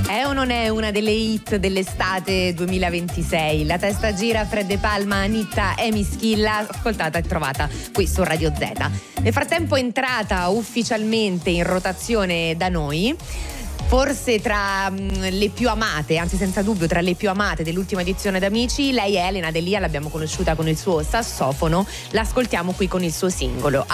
È o non è una delle hit dell'estate 2026? La testa gira, Fred De Palma, Anitta e Mischilla, ascoltata e trovata qui su Radio Z. Nel frattempo è entrata ufficialmente in rotazione da noi, forse tra le più amate, anzi senza dubbio tra le più amate dell'ultima edizione d'Amici. Lei è Elena Delia, l'abbiamo conosciuta con il suo sassofono, l'ascoltiamo qui con il suo singolo